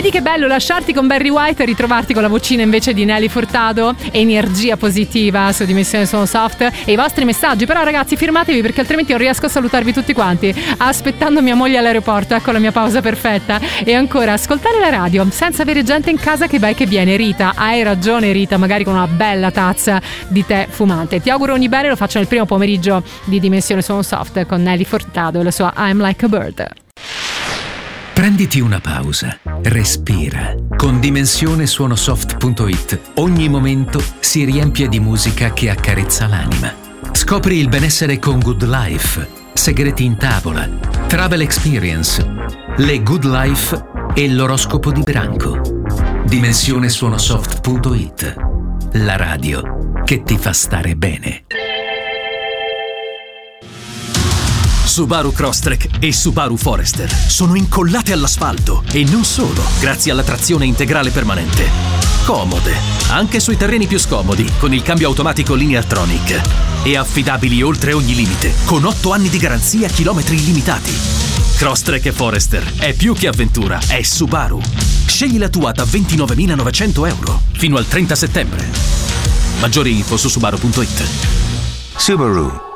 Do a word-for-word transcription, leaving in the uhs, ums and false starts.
Vedi che bello lasciarti con Barry White e ritrovarti con la vocina invece di Nelly Furtado. Energia positiva su Dimensione Suono Soft e i vostri messaggi. Però ragazzi, firmatevi perché altrimenti non riesco a salutarvi tutti quanti. Aspettando mia moglie all'aeroporto, ecco la mia pausa perfetta. E ancora, ascoltare la radio senza avere gente in casa che va e che viene. Rita, hai ragione Rita, magari con una bella tazza di tè fumante. Ti auguro ogni bene, lo faccio nel primo pomeriggio di Dimensione Suono Soft con Nelly Furtado e la sua I'm Like a Bird. Prenditi una pausa, respira. Con Dimensione Suono Soft punto it ogni momento si riempie di musica che accarezza l'anima. Scopri il benessere con Good Life, segreti in tavola, travel experience, le Good Life e l'oroscopo di branco. Dimensione Suono Soft punto it, la radio che ti fa stare bene. Subaru Crosstrek e Subaru Forester sono incollate all'asfalto e non solo, grazie alla trazione integrale permanente. Comode, anche sui terreni più scomodi, con il cambio automatico Lineartronic. E affidabili oltre ogni limite, con otto anni di garanzia a chilometri illimitati. Crosstrek e Forester è più che avventura, è Subaru. Scegli la tua da ventinovemilanovecento euro fino al trenta settembre. Maggiori info su Subaru punto it. Subaru.